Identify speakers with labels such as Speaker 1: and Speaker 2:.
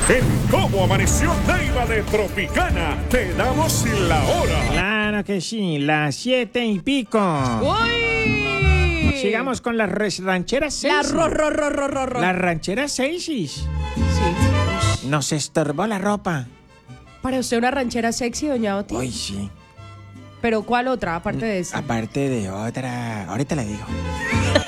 Speaker 1: En Cómo Amaneció Neiva de Tropicana, te damos la hora.
Speaker 2: Claro que sí, las 7:00.
Speaker 3: ¡Uy!
Speaker 2: Sigamos con las rancheras sexys. Las rancheras sexys.
Speaker 3: Sí.
Speaker 2: Nos estorbó la ropa.
Speaker 3: Para usted una ranchera sexy, doña Oti.
Speaker 2: Uy, sí.
Speaker 3: ¿Pero cuál otra, aparte de esa?
Speaker 2: Aparte de otra. Ahorita le digo.